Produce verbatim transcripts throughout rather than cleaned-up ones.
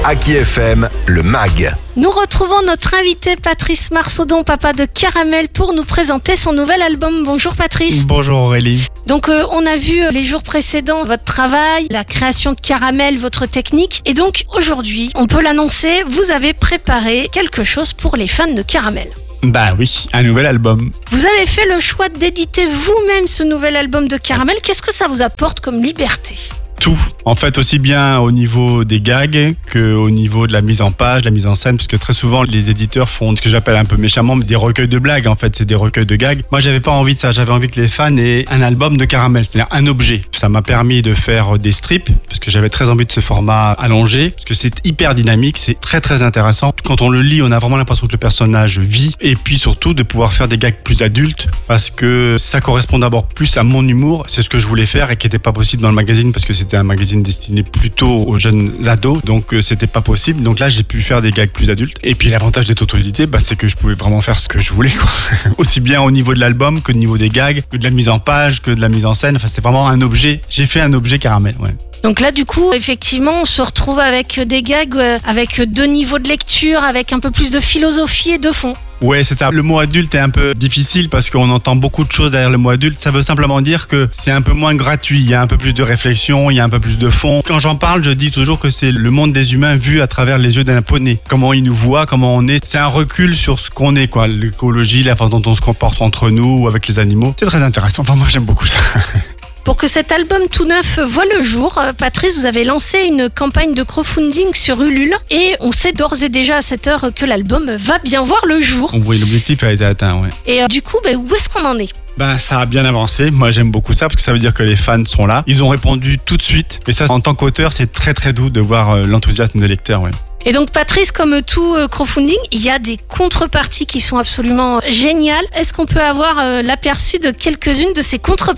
Aki F M, le mag. Nous retrouvons notre invité Patrice Marsaudon, papa de Caramel, pour nous présenter son nouvel album. Bonjour Patrice. Bonjour Aurélie. Donc euh, on a vu euh, les jours précédents votre travail, la création de Caramel, votre technique. Et donc aujourd'hui, on peut l'annoncer, vous avez préparé quelque chose pour les fans de Caramel. Bah oui, un nouvel album. Vous avez fait le choix d'éditer vous-même ce nouvel album de Caramel. Qu'est-ce que ça vous apporte comme liberté ? Tout. En fait, aussi bien au niveau des gags qu'au niveau de la mise en page, la mise en scène, parce que très souvent, les éditeurs font ce que j'appelle un peu méchamment des recueils de blagues. En fait, c'est des recueils de gags. Moi, j'avais pas envie de ça. J'avais envie que les fans aient un album de Caramel, c'est-à-dire un objet. Ça m'a permis de faire des strips, parce que j'avais très envie de ce format allongé, parce que c'est hyper dynamique, c'est très très intéressant. Quand on le lit, on a vraiment l'impression que le personnage vit, et puis surtout de pouvoir faire des gags plus adultes, parce que ça correspond d'abord plus à mon humour. C'est ce que je voulais faire et qui n'était pas possible dans le magazine, parce que c'était un magazine destiné plutôt aux jeunes ados, donc euh, c'était pas possible. Donc là, j'ai pu faire des gags plus adultes. Et puis l'avantage d'être auto-édité, bah, c'est que je pouvais vraiment faire ce que je voulais, quoi. Aussi bien au niveau de l'album que au niveau des gags, que de la mise en page, que de la mise en scène. Enfin, c'était vraiment un objet. J'ai fait un objet Caramel, ouais. Donc là, du coup, effectivement, on se retrouve avec des gags, euh, avec deux niveaux de lecture, avec un peu plus de philosophie et de fond. Ouais, c'est ça. Le mot adulte est un peu difficile parce qu'on entend beaucoup de choses derrière le mot adulte. Ça veut simplement dire que c'est un peu moins gratuit. Il y a un peu plus de réflexion, il y a un peu plus de fond. Quand j'en parle, je dis toujours que c'est le monde des humains vu à travers les yeux d'un poney. Comment ils nous voient, comment on est. C'est un recul sur ce qu'on est, quoi. L'écologie, la façon dont on se comporte entre nous ou avec les animaux. C'est très intéressant. Enfin, moi, j'aime beaucoup ça. Pour que cet album tout neuf voit le jour, Patrice, vous avez lancé une campagne de crowdfunding sur Ulule et on sait d'ores et déjà à cette heure que l'album va bien voir le jour. Oui, l'objectif a été atteint, ouais. Et euh, du coup, bah, où est-ce qu'on en est ? Ben, ça a bien avancé. Moi, j'aime beaucoup ça parce que ça veut dire que les fans sont là. Ils ont répondu tout de suite. Et ça, en tant qu'auteur, c'est très très doux de voir euh, l'enthousiasme des lecteurs, ouais. Et donc Patrice, comme tout euh, crowdfunding, il y a des contreparties qui sont absolument géniales. Est-ce qu'on peut avoir euh, l'aperçu de quelques-unes de ces contreparties ?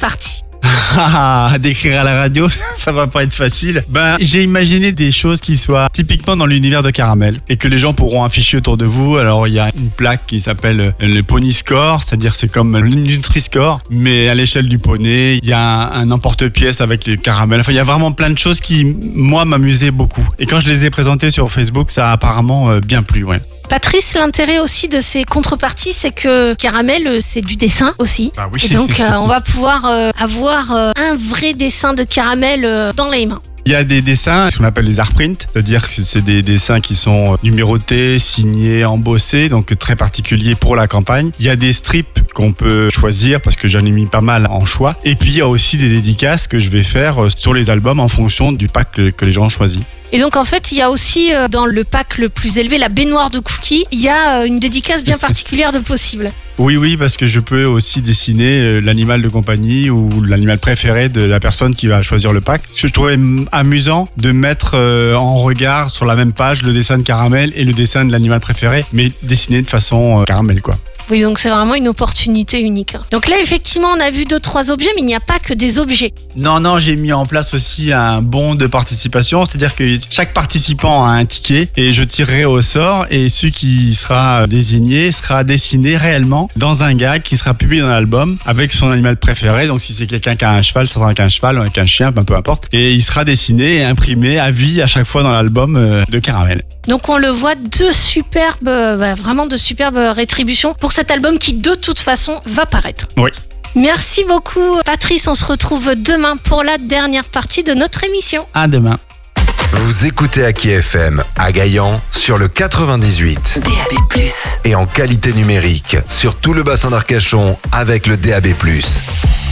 À décrire à la radio, ça va pas être facile. Ben, j'ai imaginé des choses qui soient typiquement dans l'univers de Caramel et que les gens pourront afficher autour de vous. Alors, il y a une plaque qui s'appelle le Pony Score, c'est-à-dire c'est comme le Nutri-Score, mais à l'échelle du poney. Il y a un, un emporte-pièce avec les caramels. Enfin, il y a vraiment plein de choses qui, moi, m'amusaient beaucoup. Et quand je les ai présentées sur Facebook, ça a apparemment euh, bien plu, ouais. Patrice, l'intérêt aussi de ces contreparties, c'est que Caramel, c'est du dessin aussi. Bah oui. Et donc, euh, on va pouvoir euh, avoir euh, un vrai dessin de Caramel euh, dans les mains. Il y a des dessins, ce qu'on appelle les art prints, c'est-à-dire que c'est des dessins qui sont numérotés, signés, embossés, donc très particuliers pour la campagne. Il y a des strips qu'on peut choisir parce que j'en ai mis pas mal en choix. Et puis il y a aussi des dédicaces que je vais faire sur les albums en fonction du pack que, que les gens ont choisi. Et donc en fait, il y a aussi euh, dans le pack le plus élevé, la baignoire de cookies, il y a euh, une dédicace bien particulière de possible. Oui, oui, parce que je peux aussi dessiner euh, l'animal de compagnie ou l'animal préféré de la personne qui va choisir le pack. Ce que je trouvais amusant de mettre euh, en regard sur la même page le dessin de Caramel et le dessin de l'animal préféré, mais dessiné de façon euh, Caramel, quoi. Oui, donc c'est vraiment une opportunité unique. Donc là, effectivement, on a vu deux, trois objets, mais il n'y a pas que des objets. Non, non, j'ai mis en place aussi un bon de participation, c'est-à-dire que chaque participant a un ticket et je tirerai au sort et celui qui sera désigné sera dessiné réellement dans un gag qui sera publié dans l'album avec son animal préféré. Donc si c'est quelqu'un qui a un cheval, ça sera avec un cheval ou avec un chien, peu importe. Et il sera dessiné et imprimé à vie à chaque fois dans l'album de Caramel. Donc on le voit, de superbes, bah, vraiment de superbes rétributions pour cet album qui de toute façon va paraître. Oui. Merci beaucoup Patrice, on se retrouve demain pour la dernière partie de notre émission. À demain. Vous écoutez Aki F M à Gaillan sur le quatre-vingt-dix-huit. D A B plus. Et en qualité numérique sur tout le bassin d'Arcachon avec le D A B plus.